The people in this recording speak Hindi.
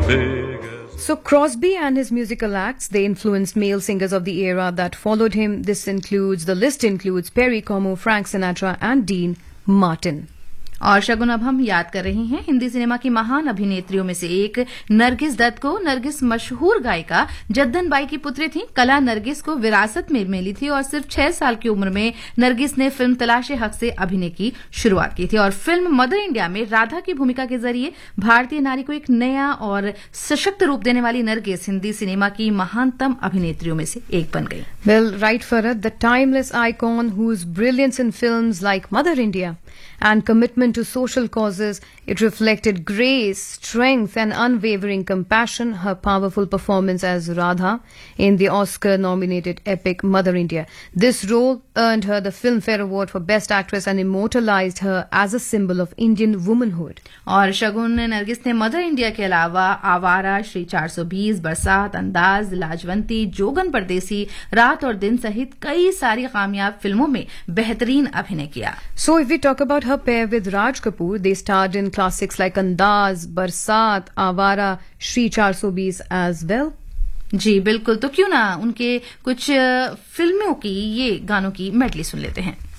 big as... So Crosby and his musical acts, they influenced male singers of the era that followed him. The list includes Perry Como, Frank Sinatra and Dean Martin. और शगुन, अब हम याद कर रहे हैं हिंदी सिनेमा की महान अभिनेत्रियों में से एक नरगिस दत्त को। नरगिस मशहूर गायिका जद्दन बाई की पुत्री थी। कला नरगिस को विरासत में मिली थी और सिर्फ 6 साल की उम्र में नरगिस ने फिल्म तलाशे हक से अभिनय की शुरुआत की थी और फिल्म मदर इंडिया में राधा की भूमिका के जरिए भारतीय नारी को एक नया और सशक्त रूप देने वाली नरगिस हिंदी सिनेमा की महानतम अभिनेत्रियों में से एक बन गई। Well, right, Farad, the timeless icon whose brilliance in films like Mother India and commitment to social causes, it reflected grace, strength and unwavering compassion. Her powerful performance as Radha in the Oscar-nominated epic Mother India. This role earned her the Filmfare Award for Best Actress and immortalized her as a symbol of Indian womanhood. और शगुन, नरगिस ने मदर इंडिया के अलावा आवारा, श्री 420, बरसात, अंदाज, लाजवंती, जोगन परदेसी, रात और दिन सहित कई सारी कामयाब फिल्मों में बेहतरीन अभिनय किया। So if we talk about her pair with Raj Kapoor, they starred in classics like Andaz, Barsat, Avara, Shri 420 as well. जी बिल्कुल, तो क्यों ना उनके कुछ फिल्मों की ये गानों की मेडली सुन लेते हैं।